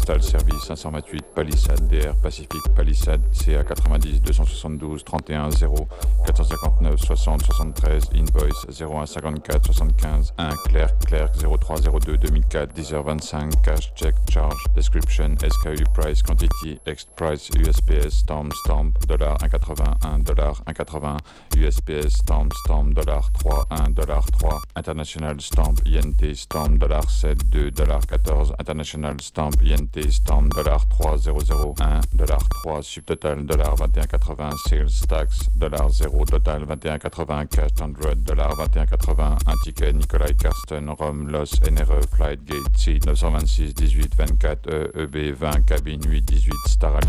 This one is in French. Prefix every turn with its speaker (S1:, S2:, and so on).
S1: Postal Service 528 Palisade DR Pacifique Palisade CA 90 272 31 0 459 60 73 Invoice 01 54 75 1 Clerc 0302 2004 10h25 Cash Check Charge Description SKU Price Quantity Ext Price USPS Stamp $1.81 $1.80 USPS Stamp $3 $1 International Stamp INT Stamp $7 $2 International Stamp INT Stamp $3 $1 Subtotal $21.80 Sales Tax $0 Total 21.80 Cash 100 $21.80 Un ticket Nikolai Karsten Rome Los NRE Flight Gate C 926 18 24 EB 20 Cabine 8 18 Star Alliance